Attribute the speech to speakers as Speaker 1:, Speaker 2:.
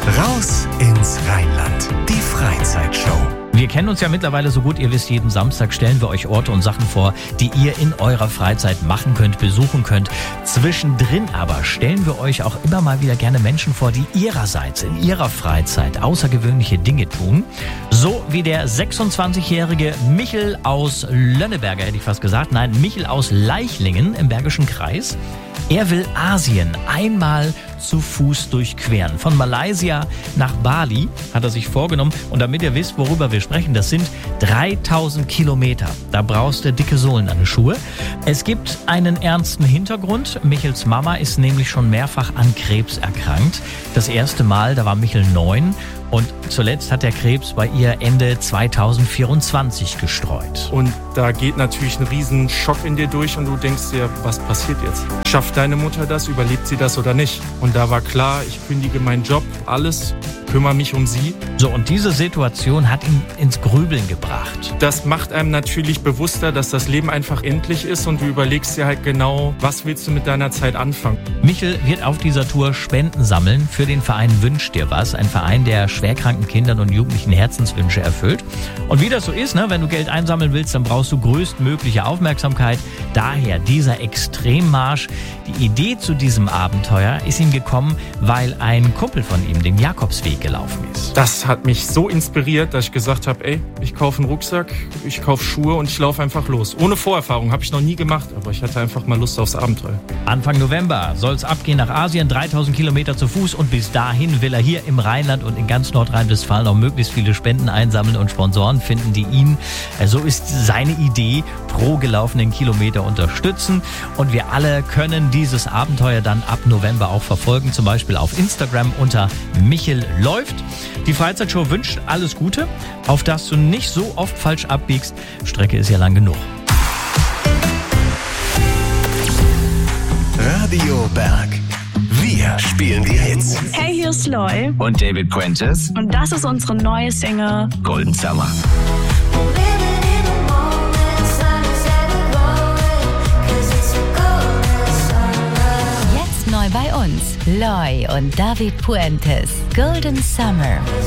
Speaker 1: Raus ins Rheinland. Die Freizeitshow.
Speaker 2: Wir kennen uns ja mittlerweile so gut, ihr wisst, jeden Samstag stellen wir euch Orte und Sachen vor, die ihr in eurer Freizeit machen könnt, besuchen könnt. Zwischendrin aber stellen wir euch auch immer mal wieder gerne Menschen vor, die ihrerseits in ihrer Freizeit außergewöhnliche Dinge tun. So wie der 26-jährige Michel aus Lönneberger, hätte ich fast gesagt. Nein, Michel aus Leichlingen im Bergischen Kreis. Er will Asien einmal zu Fuß durchqueren. Von Malaysia nach Bali hat er sich vorgenommen. Und damit ihr wisst, worüber wir sprechen, das sind 3000 Kilometer. Da brauchst du dicke Sohlen an den Schuhe. Es gibt einen ernsten Hintergrund. Michels Mama ist nämlich schon mehrfach an Krebs erkrankt. Das erste Mal, da war Michel 9. Und zuletzt hat der Krebs bei ihr Ende 2024 gestreut.
Speaker 3: Und da geht natürlich ein riesen Schock in dir durch und du denkst dir, was passiert jetzt? Schafft deine Mutter das? Überlebt sie das oder nicht? Und da war klar, ich kündige meinen Job, alles, kümmere mich um sie.
Speaker 2: So, und diese Situation hat ihn ins Grübeln gebracht.
Speaker 3: Das macht einem natürlich bewusster, dass das Leben einfach endlich ist und du überlegst dir halt genau, was willst du mit deiner Zeit anfangen?
Speaker 2: Michel wird auf dieser Tour Spenden sammeln für den Verein Wünsch dir was. Ein Verein, der schwerkranken Kindern und Jugendlichen Herzenswünsche erfüllt. Und wie das so ist, wenn du Geld einsammeln willst, dann brauchst du größtmögliche Aufmerksamkeit. Daher dieser Extremmarsch. Die Idee zu diesem Abenteuer ist ihm gekommen, weil ein Kumpel von ihm den Jakobsweg gelaufen ist.
Speaker 3: Das hat mich so inspiriert, dass ich gesagt habe, ey, ich kaufe einen Rucksack, ich kaufe Schuhe und ich laufe einfach los. Ohne Vorerfahrung, habe ich noch nie gemacht, aber ich hatte einfach mal Lust aufs Abenteuer.
Speaker 2: Anfang November soll es abgehen nach Asien, 3000 Kilometer zu Fuß und bis dahin will er hier im Rheinland und in ganz Nordrhein-Westfalen auch möglichst viele Spenden einsammeln und Sponsoren finden, die ihn, so ist seine Idee, pro gelaufenen Kilometer unterstützen. Und wir alle können dieses Abenteuer dann ab November auch verfolgen, zum Beispiel auf Instagram unter Michel läuft. Die Freizeitshow wünscht alles Gute, auf dass du nicht so oft falsch abbiegst. Strecke ist ja lang genug.
Speaker 1: Radio Berg. Wir spielen die Hits.
Speaker 4: Hey, hier ist Loy.
Speaker 5: Und David Puentes.
Speaker 4: Und das ist unsere neue Single
Speaker 5: Golden Summer.
Speaker 6: Jetzt neu bei uns. Loy und David Puentes. Golden Summer.